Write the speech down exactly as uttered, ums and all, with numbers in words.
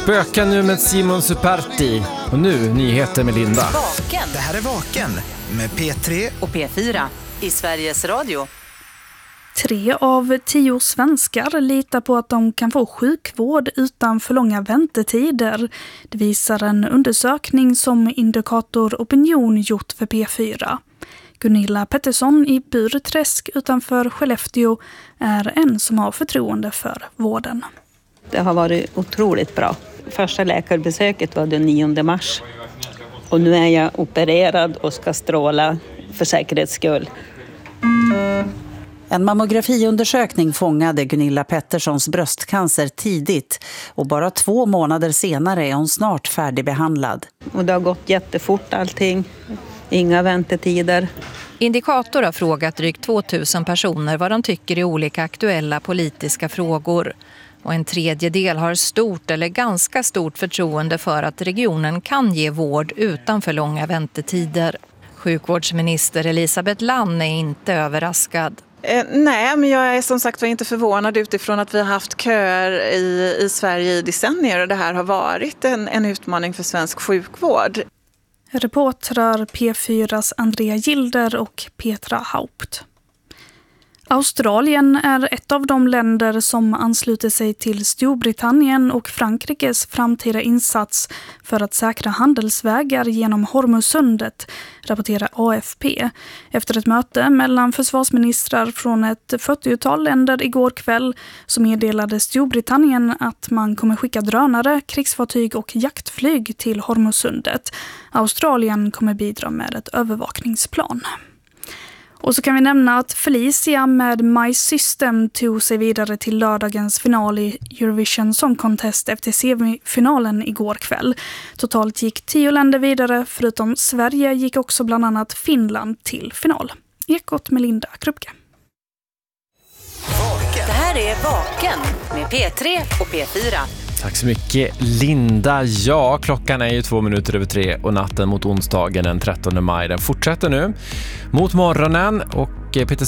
Spöken nu med Simon Superti. Och nu nyheter med Linda. Vaken. Det här är Vaken med P tre Och P fyra i Sveriges Radio. Tre av tio svenskar litar på att de kan få sjukvård utan för långa väntetider. Det visar en undersökning som Indikator Opinion gjort för P fyra. Gunilla Pettersson i Burträsk utanför Skellefteå är en som har förtroende för vården. Det har varit otroligt bra. Första läkarbesöket var den nionde mars. Och nu är jag opererad och ska stråla för säkerhets skull. En mammografiundersökning fångade Gunilla Petterssons bröstcancer tidigt och bara två månader senare är hon snart färdigbehandlad. Och det har gått jättefort allting. Inga väntetider. Indikator har frågat drygt tvåtusen personer vad de tycker i olika aktuella politiska frågor. Och en tredjedel har stort eller ganska stort förtroende för att regionen kan ge vård utan för långa väntetider. Sjukvårdsminister Elisabeth Lann är inte överraskad. Eh, nej, men jag är som sagt var inte förvånad utifrån att vi har haft köer i, i Sverige i decennier och det här har varit en, en utmaning för svensk sjukvård. Reportrar P fyras Andrea Gilder och Petra Haupt. Australien är ett av de länder som ansluter sig till Storbritannien och Frankrikes framtida insats för att säkra handelsvägar genom Hormuzsundet, rapporterar A F P. Efter ett möte mellan försvarsministrar från ett fyrtiotal länder igår kväll så meddelade Storbritannien att man kommer skicka drönare, krigsfartyg och jaktflyg till Hormuzsundet. Australien kommer bidra med ett övervakningsplan. Och så kan vi nämna att Felicia med My System tog sig vidare till lördagens final i Eurovision Song Contest efter semifinalen igår kväll. Totalt gick tio länder vidare, förutom Sverige gick också bland annat Finland till final. Ekot med Linda Krupke. Det här är Vaken med P tre och P fyra. Tack så mycket Linda. Ja, klockan är ju två minuter över tre och natten mot onsdagen den trettonde maj. Den fortsätter nu mot morgonen och Peter